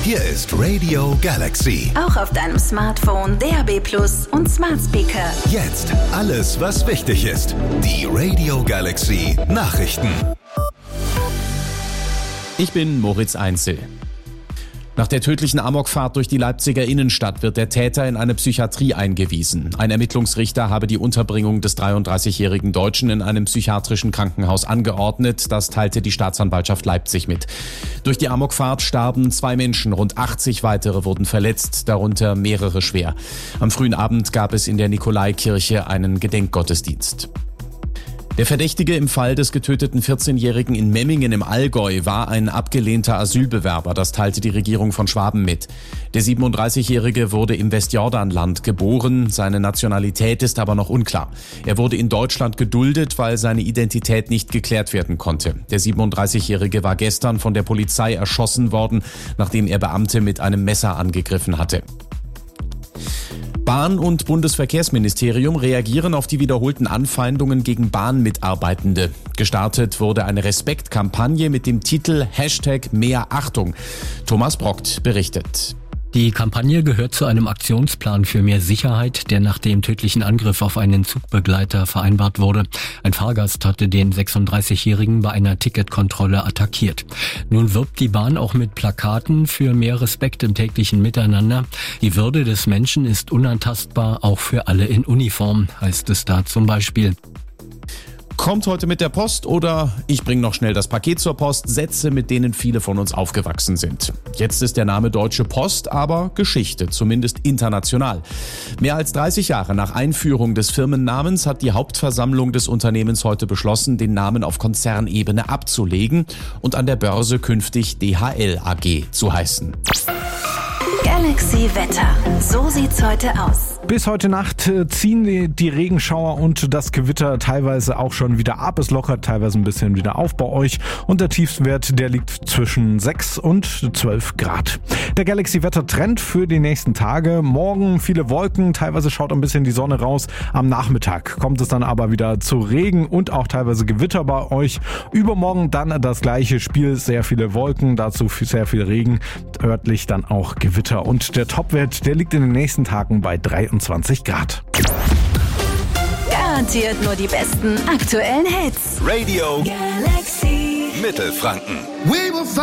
Hier ist Radio Galaxy. Auch auf deinem Smartphone, DAB+ und Smart Speaker. Jetzt alles, was wichtig ist. Die Radio Galaxy Nachrichten. Ich bin Moritz Einzel. Nach der tödlichen Amokfahrt durch die Leipziger Innenstadt wird der Täter in eine Psychiatrie eingewiesen. Ein Ermittlungsrichter habe die Unterbringung des 33-jährigen Deutschen in einem psychiatrischen Krankenhaus angeordnet. Das teilte die Staatsanwaltschaft Leipzig mit. Durch die Amokfahrt starben 2 Menschen, rund 80 weitere wurden verletzt, darunter mehrere schwer. Am frühen Abend gab es in der Nikolaikirche einen Gedenkgottesdienst. Der Verdächtige im Fall des getöteten 14-Jährigen in Memmingen im Allgäu war ein abgelehnter Asylbewerber, das teilte die Regierung von Schwaben mit. Der 37-Jährige wurde im Westjordanland geboren, seine Nationalität ist aber noch unklar. Er wurde in Deutschland geduldet, weil seine Identität nicht geklärt werden konnte. Der 37-Jährige war gestern von der Polizei erschossen worden, nachdem er Beamte mit einem Messer angegriffen hatte. Bahn- und Bundesverkehrsministerium reagieren auf die wiederholten Anfeindungen gegen Bahnmitarbeitende. Gestartet wurde eine Respektkampagne mit dem Titel #Mehr Achtung. Thomas Brockt berichtet. Die Kampagne gehört zu einem Aktionsplan für mehr Sicherheit, der nach dem tödlichen Angriff auf einen Zugbegleiter vereinbart wurde. Ein Fahrgast hatte den 36-Jährigen bei einer Ticketkontrolle attackiert. Nun wirbt die Bahn auch mit Plakaten für mehr Respekt im täglichen Miteinander. Die Würde des Menschen ist unantastbar, auch für alle in Uniform, heißt es da zum Beispiel. Kommt heute mit der Post oder ich bringe noch schnell das Paket zur Post, Sätze, mit denen viele von uns aufgewachsen sind. Jetzt ist der Name Deutsche Post aber Geschichte, zumindest international. Mehr als 30 Jahre nach Einführung des Firmennamens hat die Hauptversammlung des Unternehmens heute beschlossen, den Namen auf Konzernebene abzulegen und an der Börse künftig DHL AG zu heißen. Galaxy Wetter. So sieht's heute aus. Bis heute Nacht ziehen die Regenschauer und das Gewitter teilweise auch schon wieder ab. Es lockert teilweise ein bisschen wieder auf bei euch. Und der Tiefstwert, der liegt zwischen 6 und 12 Grad. Der Galaxy-Wetter-Trend für die nächsten Tage. Morgen viele Wolken, teilweise schaut ein bisschen die Sonne raus. Am Nachmittag kommt es dann aber wieder zu Regen und auch teilweise Gewitter bei euch. Übermorgen dann das gleiche Spiel, sehr viele Wolken, dazu sehr viel Regen, örtlich dann auch Gewitter. Und der Topwert, der liegt in den nächsten Tagen bei 23 Grad. Garantiert nur die besten aktuellen Hits. Radio Galaxy. Mittelfranken.